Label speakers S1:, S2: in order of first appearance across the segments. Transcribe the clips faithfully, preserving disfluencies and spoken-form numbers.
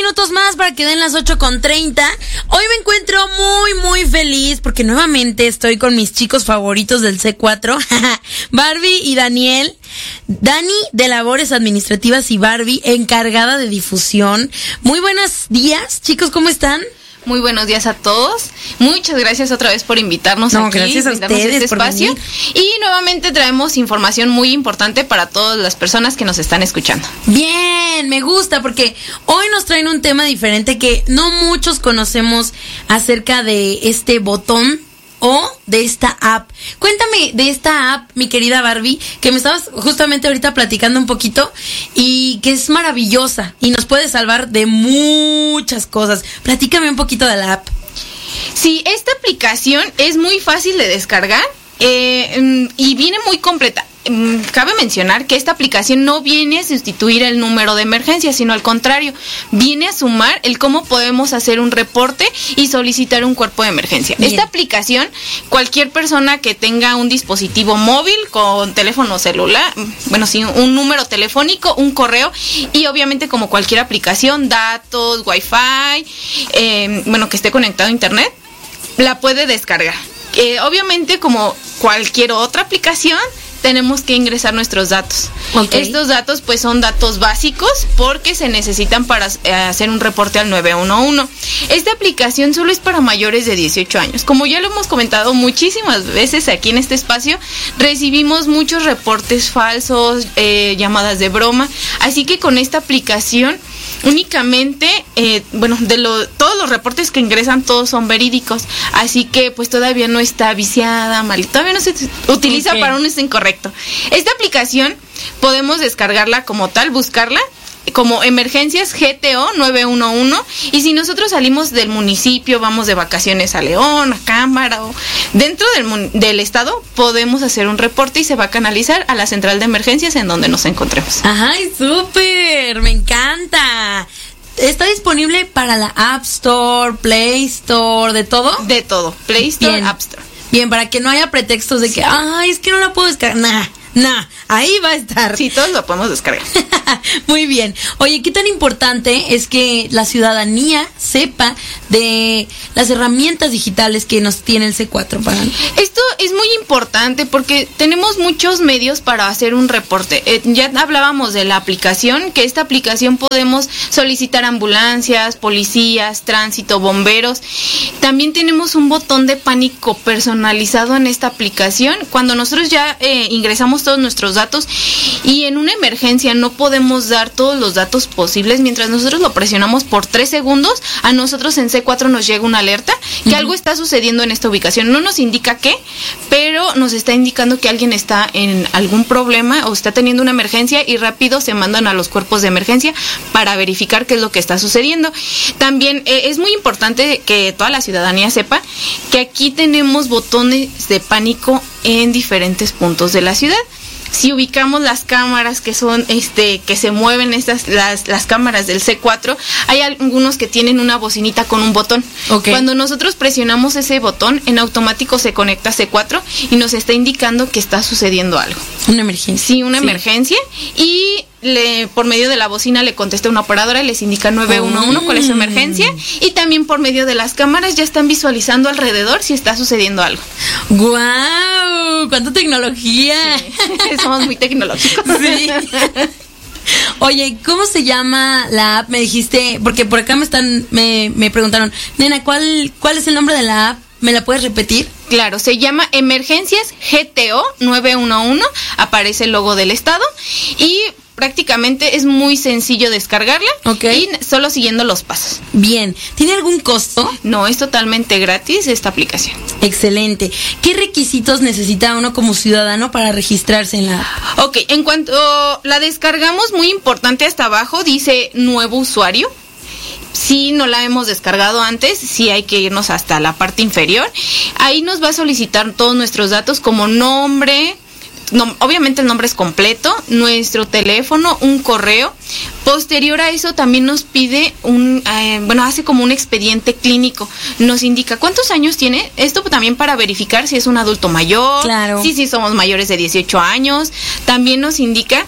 S1: minutos más para que den las ocho con treinta. Hoy me encuentro muy, muy feliz porque nuevamente estoy con mis chicos favoritos del C cuatro, Barbie y Daniel. Dani de Labores Administrativas y Barbie encargada de difusión. Muy buenos días, chicos, ¿cómo están?
S2: Muy buenos días a todos. Muchas gracias otra vez por invitarnos
S1: no,
S2: aquí.
S1: Gracias a ustedes
S2: este
S1: por
S2: espacio.
S1: venir.
S2: Y nuevamente traemos información muy importante para todas las personas que nos están escuchando.
S1: Bien, me gusta porque hoy nos traen un tema diferente que no muchos conocemos acerca de este botón o de esta app. Cuéntame de esta app, mi querida Barbie, que me estabas justamente ahorita platicando un poquito y que es maravillosa y nos puede salvar de muchas cosas. Platícame un poquito de la app.
S2: Sí, esta aplicación es muy fácil de descargar eh, y viene muy completa. Cabe mencionar que esta aplicación no viene a sustituir el número de emergencia, sino al contrario, viene a sumar el cómo podemos hacer un reporte y solicitar un cuerpo de emergencia. Bien. Esta aplicación, cualquier persona que tenga un dispositivo móvil con teléfono celular, bueno, sí, un número telefónico, un correo y obviamente como cualquier aplicación, datos, wifi, eh, bueno, que esté conectado a internet, la puede descargar. Eh, obviamente como cualquier otra aplicación, tenemos que ingresar nuestros datos. Okay. Estos datos pues son datos básicos porque se necesitan para eh, hacer un reporte al nueve uno uno. Esta aplicación solo es para mayores de dieciocho años. Como ya lo hemos comentado muchísimas veces aquí en este espacio, recibimos muchos reportes falsos, eh, llamadas de broma. Así que con esta aplicación únicamente, eh, bueno, de lo, todos los reportes que ingresan todos son verídicos, así que pues todavía no está viciada, mal, todavía no se utiliza okay. para un uso incorrecto. Esta aplicación podemos descargarla como tal, buscarla como Emergencias G T O nueve uno uno, y si nosotros salimos del municipio, vamos de vacaciones a León, a Cámara o dentro del, del estado, podemos hacer un reporte y se va a canalizar a la central de emergencias en donde nos encontremos.
S1: ¡Ay, súper! ¡Me encanta! ¿Está disponible para la App Store, Play Store, de todo?
S2: De todo, Play Store,
S1: Bien.
S2: App Store.
S1: Bien, para que no haya pretextos de que, sí. ay, es que no la puedo descargar. Nah, nah, ahí va a estar.
S2: Sí, todos lo podemos descargar.
S1: Muy bien. Oye, ¿qué tan importante es que la ciudadanía sepa de las herramientas digitales que nos tiene el C cuatro para?
S2: Esto es muy importante porque tenemos muchos medios para hacer un reporte. Eh, ya hablábamos de la aplicación, que esta aplicación podemos solicitar ambulancias, policías, tránsito, bomberos. También tenemos un botón de pánico personalizado en esta aplicación. Cuando nosotros ya eh, ingresamos todos nuestros datos y en una emergencia no podemos dar todos los datos posibles, mientras nosotros lo presionamos por tres segundos, a nosotros en C cuatro nos llega una alerta que uh-huh. algo está sucediendo en esta ubicación. No nos indica qué, pero nos está indicando que alguien está en algún problema o está teniendo una emergencia y rápido se mandan a los cuerpos de emergencia para verificar qué es lo que está sucediendo. También eh, es muy importante que toda la ciudadanía sepa que aquí tenemos botones de pánico en diferentes puntos de la ciudad. Si ubicamos las cámaras que son, este, que se mueven estas, las, las cámaras del C cuatro, hay algunos que tienen una bocinita con un botón. Okay. Cuando nosotros presionamos ese botón, en automático se conecta C cuatro y nos está indicando que está sucediendo algo.
S1: Una emergencia.
S2: Sí, una
S1: sí.
S2: emergencia. Y le, por medio de la bocina le contesta una operadora y les indica nueve uno uno oh. cuál es su emergencia. Y también por medio de las cámaras ya están visualizando alrededor si está sucediendo algo.
S1: ¡Guau! ¡Cuánta tecnología!
S2: Sí. Somos muy tecnológicos.
S1: Sí. Oye, ¿cómo se llama la app? Me dijiste, porque por acá me están, me, me preguntaron, nena, ¿cuál, cuál es el nombre de la app? ¿Me la puedes repetir?
S2: Claro, se llama Emergencias G T O nueve uno uno, aparece el logo del estado y prácticamente es muy sencillo descargarla.
S1: Okay.
S2: Y solo siguiendo los pasos.
S1: Bien, ¿tiene algún costo?
S2: No, es totalmente gratis esta aplicación.
S1: Excelente. ¿Qué requisitos necesita uno como ciudadano para registrarse en la app?
S2: Ok, en cuanto la descargamos, muy importante, hasta abajo dice nuevo usuario. Si no la hemos descargado antes, sí hay que irnos hasta la parte inferior. Ahí nos va a solicitar todos nuestros datos como nombre, no, obviamente el nombre es completo, nuestro teléfono, un correo. Posterior a eso también nos pide un, eh, bueno, hace como un expediente clínico. Nos indica cuántos años tiene. Esto también para verificar si es un adulto mayor.
S1: Claro.
S2: Sí, sí, somos mayores de dieciocho años. También nos indica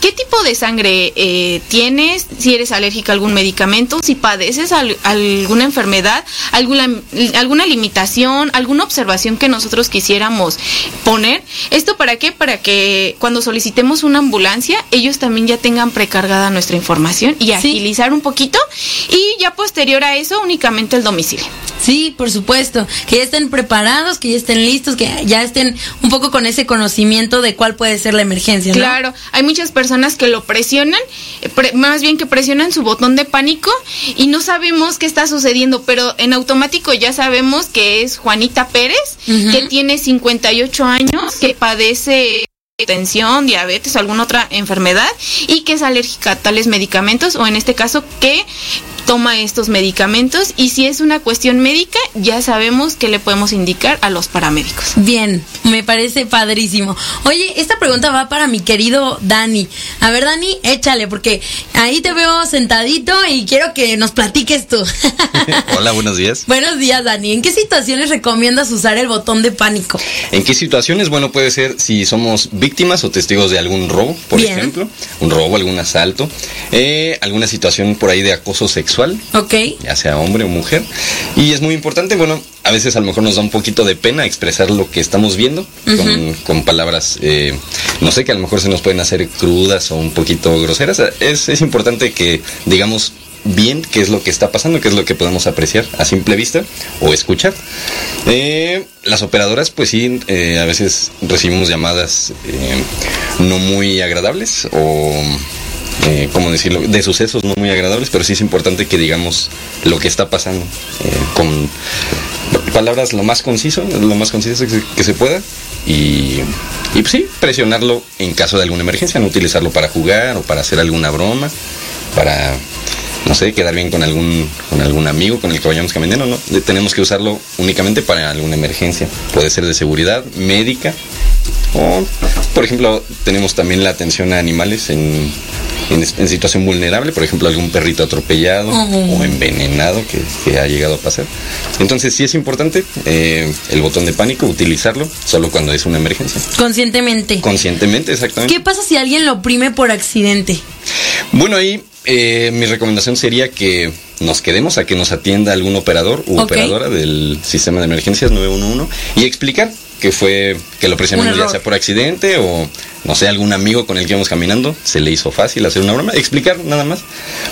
S2: qué tipo de sangre eh, tienes, si eres alérgica a algún medicamento, si padeces al, alguna enfermedad, alguna, alguna limitación, alguna observación que nosotros quisiéramos poner. ¿Esto para qué? Para que cuando solicitemos una ambulancia, ellos también ya tengan precargada nuestra información y agilizar sí. un poquito, y ya posterior a eso únicamente el domicilio.
S1: Sí, por supuesto, que ya estén preparados, que ya estén listos, que ya estén un poco con ese conocimiento de cuál puede ser la emergencia, ¿no?
S2: Claro, hay muchas personas que lo presionan, pre- más bien que presionan su botón de pánico y no sabemos qué está sucediendo, pero en automático ya sabemos que es Juanita Pérez, uh-huh. que tiene cincuenta y ocho años, que padece tensión, diabetes, alguna otra enfermedad y que es alérgica a tales medicamentos, o en este caso que toma estos medicamentos, y si es una cuestión médica ya sabemos que le podemos indicar a los paramédicos.
S1: Bien, me parece padrísimo. Oye, esta pregunta va para mi querido Dani. A ver, Dani, échale, porque ahí te veo sentadito y quiero que nos platiques tú.
S3: Hola, buenos días.
S1: Buenos días, Dani. ¿En qué situaciones recomiendas usar el botón de pánico?
S3: ¿En qué situaciones? Bueno, puede ser si somos víctimas o testigos de algún robo, por Bien. ejemplo, un robo, algún asalto, eh, alguna situación por ahí de acoso sexual.
S1: Ok.
S3: Ya sea hombre o mujer. Y es muy importante, bueno, a veces a lo mejor nos da un poquito de pena expresar lo que estamos viendo, uh-huh. con, con palabras, eh, no sé, que a lo mejor se nos pueden hacer crudas o un poquito groseras. Es, es importante que digamos bien qué es lo que está pasando, qué es lo que podemos apreciar a simple vista o escuchar. Eh, las operadoras, pues sí, eh, a veces recibimos llamadas eh, no muy agradables o... Eh, ¿cómo decirlo? De sucesos no muy agradables, pero sí es importante que digamos lo que está pasando eh, con palabras lo más conciso, lo más conciso que se, que se pueda, y, y pues sí, presionarlo en caso de alguna emergencia, no utilizarlo para jugar o para hacer alguna broma, para, no sé, quedar bien con algún con algún amigo con el que vayamos caminando, no, tenemos que usarlo únicamente para alguna emergencia, puede ser de seguridad, médica, o, por ejemplo, tenemos también la atención a animales en En, en situación vulnerable, por ejemplo, algún perrito atropellado uh-huh. o envenenado que, que ha llegado a pasar. Entonces sí es importante eh, el botón de pánico, utilizarlo solo cuando es una emergencia.
S1: Conscientemente.
S3: Conscientemente, exactamente.
S1: ¿Qué pasa si alguien lo oprime por accidente?
S3: Bueno, ahí eh, mi recomendación sería que nos quedemos a que nos atienda algún operador u okay. operadora del sistema de emergencias nueve uno uno y explicar que fue, que lo presionamos ya sea por accidente o, no sé, algún amigo con el que íbamos caminando, se le hizo fácil hacer una broma, explicar nada más,